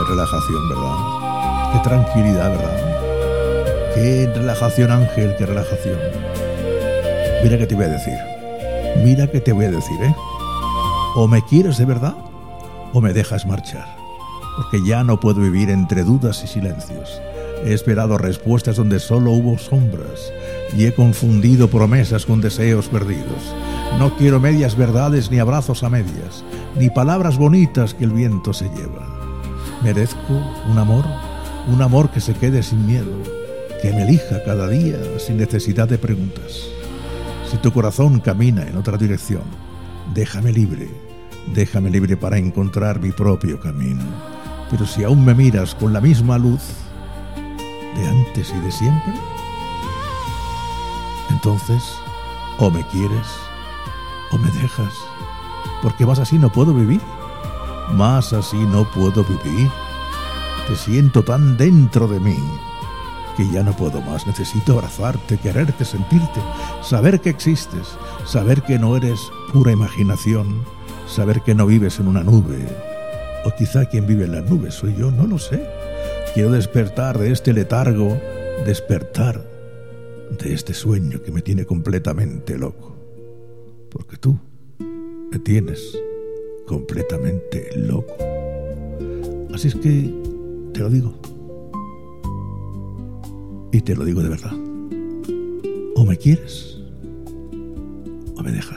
relajación, ¿verdad? Qué tranquilidad, ¿verdad? Qué relajación, Ángel, qué relajación. Mira que te voy a decir. Mira que te voy a decir, ¿eh? O me quieres de verdad o me dejas marchar. Porque ya no puedo vivir entre dudas y silencios. He esperado respuestas donde solo hubo sombras y he confundido promesas con deseos perdidos. No quiero medias verdades ni abrazos a medias, ni palabras bonitas que el viento se lleva. Merezco un amor que se quede sin miedo, que me elija cada día sin necesidad de preguntas. Si tu corazón camina en otra dirección, déjame libre para encontrar mi propio camino. Pero si aún me miras con la misma luz de antes y de siempre, entonces o me quieres o me dejas, porque más así no puedo vivir, más así no puedo vivir. Te siento tan dentro de mí que ya no puedo más. Necesito abrazarte, quererte, sentirte, saber que existes, saber que no eres pura imaginación, saber que no vives en una nube, o quizá quien vive en las nubes soy yo, no lo sé. Quiero despertar de este letargo, despertar de este sueño que me tiene completamente loco, porque tú me tienes completamente loco. Así es que te lo digo, y te lo digo de verdad. O me quieres o me dejas.